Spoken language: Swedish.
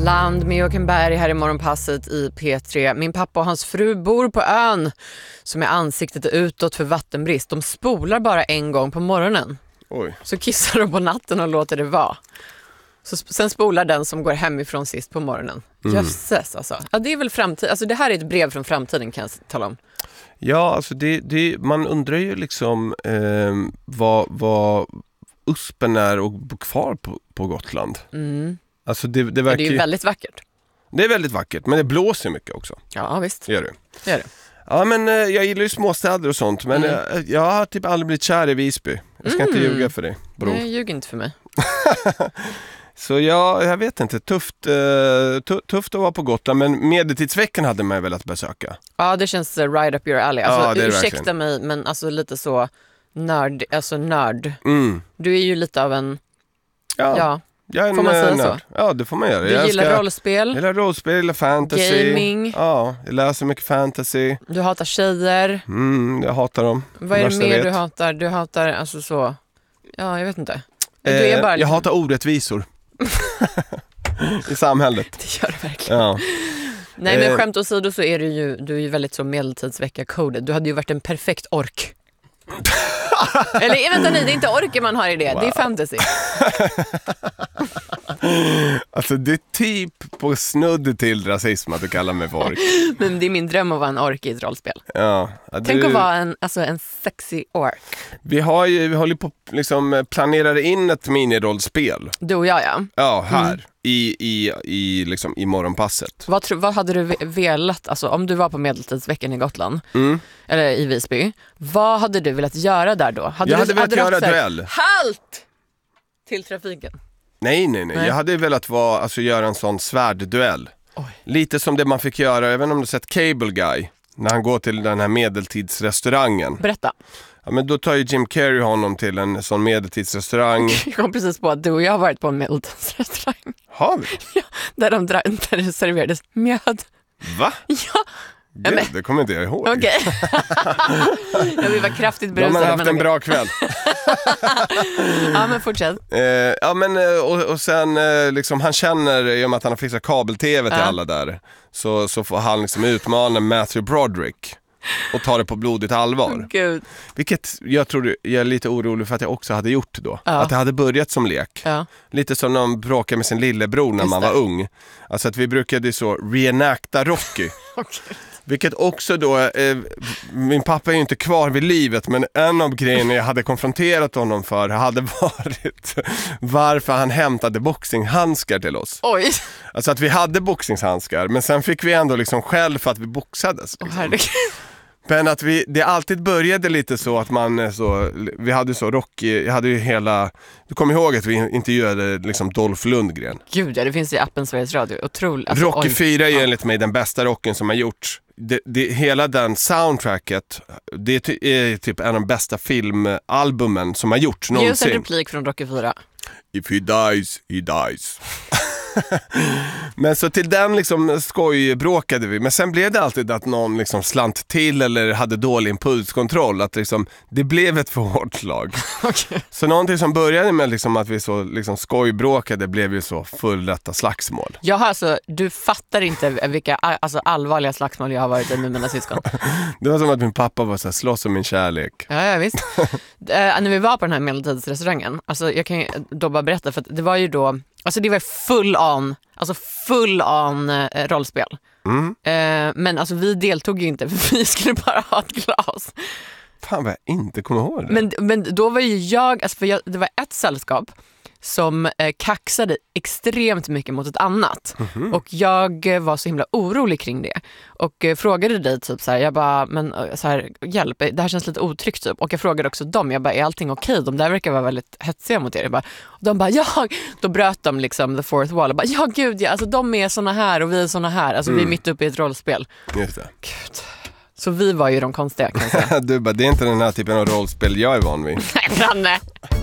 land med Joakim Berg här i Morgonpasset i P3. Min pappa och hans fru bor på ön som är ansiktet utåt för vattenbrist. De spolar bara en gång på morgonen. Oj. Så kissar de på natten och låter det vara. Så sen spolar den som går hemifrån sist på morgonen. Jösses alltså. Ja, det är väl framtiden. Alltså det här är ett brev från framtiden kan jag tala om. Ja, alltså man undrar ju liksom vad uspen är och bo kvar på Gotland. Alltså det verkar det är ju väldigt vackert. Det är väldigt vackert, men det blåser mycket också. Ja, visst. Det gör det. Det är det. Ja, men jag gillar ju småstäder och sånt, men jag har typ aldrig blivit kär i Visby. Jag ska inte ljuga för dig, bror. Nej, ljug inte för mig. Så jag vet inte, tufft att vara på Gotland, men medeltidsveckan hade man velat besöka. Ja, det känns right up your alley. Alltså, Ja, det är ursäkta verkligen. mig, men alltså lite så nörd. Du är ju lite av en... Ja. Jag är en får man säga nörd. så? Ja, det får man göra. Du gillar rollspel. Jag gillar rollspel, jag gillar fantasy. Gaming. Ja, jag läser mycket fantasy. Du hatar tjejer. Jag hatar dem. Vad är det Värsta mer vet. du hatar? Du hatar alltså så... Ja, jag vet inte. Du är bara Jag liksom... hatar orättvisor. I samhället. Det gör du verkligen. Ja. Nej, men skämt åsido så är du är ju väldigt så medeltidsvecka-coded. Du hade ju varit en perfekt ork. Eller vänta, nej, det är inte orker man har i det. Wow. Det är fantasy. Alltså det är typ på snudd till rasism att du kallar mig för ork. Men det är min dröm att vara en ork i ett rollspel. Ja, Tänk att vara en sexy ork. Vi håller på liksom planerar in ett minirollspel. Du och jag, ja. Ja, här i morgonpasset. Vad hade du velat, alltså om du var på medeltidsveckan i Gotland eller i Visby, vad hade du velat göra där då? Jag hade velat göra duell. Halt! Till trafiken. Nej. Jag hade velat göra en sån svärdduell. Oj. Lite som det man fick göra, jag vet inte om du sett Cable Guy, när han går till den här medeltidsrestaurangen. Berätta. Ja, men då tar ju Jim Carrey honom till en sån medeltidsrestaurang. Jag kom precis på att du och jag har varit på en medeltidsrestaurang. Har vi? Ja, där det serverades mjöd. Va? Ja. Gud, det kommer inte jag ihåg. Okej. Ja, vi var kraftigt berusade. De har haft en bra kväll. Ja, men fortsätt. Och sen liksom, han känner, i och med att han har fixat kabel-tv till alla där, så får han liksom utmana Matthew Broderick och ta det på blodigt allvar. Gud. Vilket jag är lite orolig för att jag också hade gjort då. Att det hade börjat som lek. Ja. Lite som när man bråkade med sin lillebror när man var ung. Alltså att vi brukade så reenacta Rocky. Okay. Vilket också då, min pappa är ju inte kvar vid livet, men en av grejerna jag hade konfronterat honom för hade varit varför han hämtade boxinghandskar till oss. Oj. Alltså att vi hade boxningshandskar, men sen fick vi ändå liksom skäll för att vi boxades. Liksom. Men att det alltid började lite så att vi hade så Rocky, jag hade ju du kommer ihåg att vi intervjuade liksom Dolph Lundgren. Gud, ja, det finns i appen Sveriges Radio. Otroligt. Alltså, Rocky 4 är enligt mig den bästa rocken som har gjorts. Hela den soundtracket, det är typ en av de bästa filmalbumen som har gjorts någonsin. Just en replik från Rocky 4. If he dies, he dies. Men så till den liksom skojbråkade vi. Men sen blev det alltid att någon liksom slant till eller hade dålig impulskontroll. Att liksom, det blev ett för hårt slag. Okay. Så någonting som började med liksom att vi så liksom skojbråkade blev ju så fullrätta slagsmål. Du fattar inte vilka allvarliga slagsmål jag har varit i med mina syskon. Det var som att min pappa var så här, slåss om min kärlek. Ja, visst. När vi var på den här medeltidsrestaurangen, alltså jag kan då bara berätta, för att det var ju då, alltså det var full on rollspel. Men alltså vi deltog ju inte, för vi skulle bara ha ett glas. Fan vad jag inte kommer ihåg det. Men då var ju det var ett sällskap som kaxade extremt mycket mot ett annat. Och jag var så himla orolig kring det. Och frågade dig typ så här, jag bara, men så här, hjälp, det här känns lite otryggt typ. Och jag frågade också dem, jag bara, är allting okej? De där verkar vara väldigt hetsiga mot er. Jag bara, och de bara, då bröt de liksom the fourth wall. Jag bara, ja gud, alltså de är såna här och vi är såna här. Alltså vi är mitt uppe i ett rollspel. Just det. Gud. Så vi var ju de konstiga, kan jag säga. Du bara, det är inte den här typen av rollspel jag är van vid. Nej, Branne!